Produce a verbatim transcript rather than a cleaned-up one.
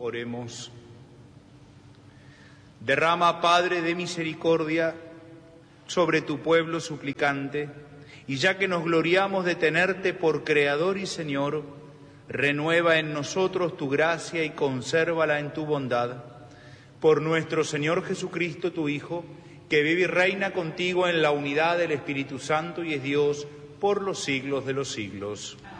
Oremos. Derrama, Padre de misericordia, sobre tu pueblo suplicante, y ya que nos gloriamos de tenerte por Creador y Señor, renueva en nosotros tu gracia y consérvala en tu bondad. Por nuestro Señor Jesucristo, tu Hijo, que vive y reina contigo en la unidad del Espíritu Santo y es Dios por los siglos de los siglos.